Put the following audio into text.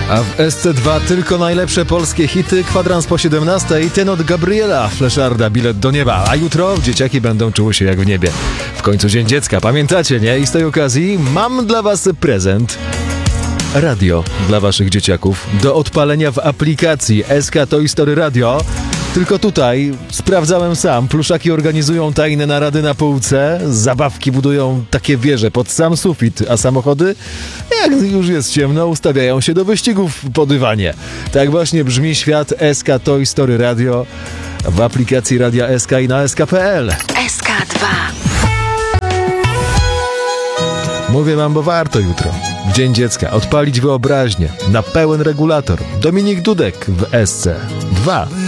A w SC2 tylko najlepsze polskie hity, kwadrans po 17 i ten od Gabriela Fleszarda, Bilet do nieba. A jutro dzieciaki będą czuły się jak w niebie. W końcu Dzień Dziecka, pamiętacie, nie? I z tej okazji mam dla was prezent. Radio dla waszych dzieciaków do odpalenia w aplikacji SK Toy Story Radio. Tylko tutaj sprawdzałem sam, pluszaki organizują tajne narady na półce, zabawki budują takie wieże pod sam sufit, a samochody, jak już jest ciemno, ustawiają się do wyścigów po dywanie. Tak właśnie brzmi świat SK Toy Story Radio w aplikacji Radia SK i na sk.pl. SK2. Mówię wam, bo warto jutro, w Dzień Dziecka, odpalić wyobraźnię na pełen regulator. Dominik Dudek w SC2.